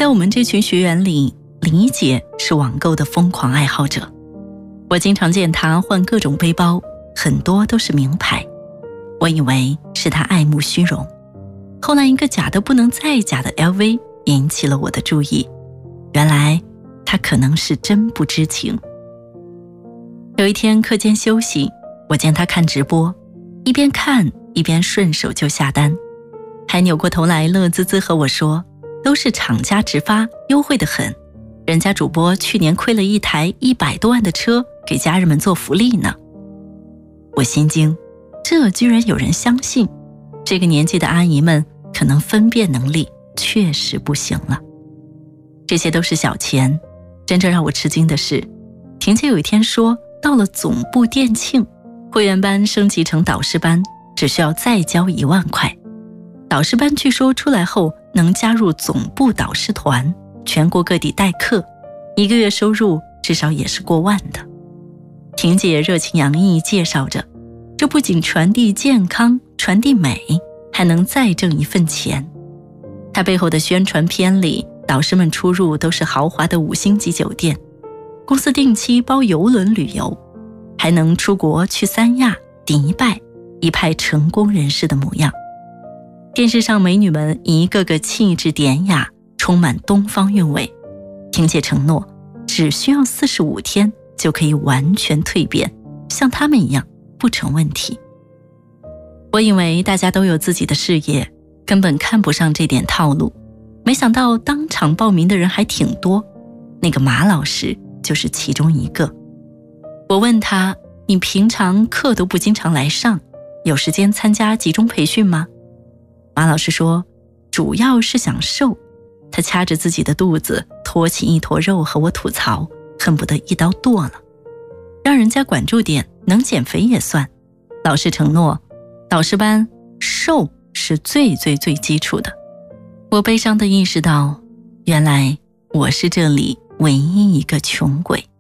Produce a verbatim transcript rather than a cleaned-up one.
在我们这群学员里，李姐是网购的疯狂爱好者。我经常见她换各种背包，很多都是名牌。我以为是她爱慕虚荣，后来一个假的不能再假的 L V 引起了我的注意，原来她可能是真不知情。有一天课间休息，我见她看直播，一边看一边顺手就下单，还扭过头来乐滋滋和我说，都是厂家直发，优惠得很，人家主播去年亏了一台一百多万的车给家人们做福利呢。我心惊，这居然有人相信，这个年纪的阿姨们可能分辨能力确实不行了。这些都是小钱，真正让我吃惊的是，婷姐有一天说，到了总部店庆，会员班升级成导师班，只需要再交一万块。导师班据说出来后能加入总部导师团，全国各地代课，一个月收入至少也是过万的。婷姐热情洋溢介绍着，这不仅传递健康传递美，还能再挣一份钱。她背后的宣传片里，导师们出入都是豪华的五星级酒店，公司定期包邮轮旅游，还能出国去三亚迪拜，一派成功人士的模样。电视上美女们一个个气质典雅，充满东方韵味。婷姐承诺，只需要四十五天就可以完全蜕变，像她们一样不成问题。我以为大家都有自己的事业，根本看不上这点套路，没想到当场报名的人还挺多，那个马老师就是其中一个。我问他，你平常课都不经常来上，有时间参加集中培训吗？马老师说，主要是想瘦。他掐着自己的肚子，托起一坨肉和我吐槽，恨不得一刀剁了。让人家管住点，能减肥也算。老师承诺，导师班瘦是最最最基础的。我悲伤地意识到，原来我是这里唯一一个穷鬼。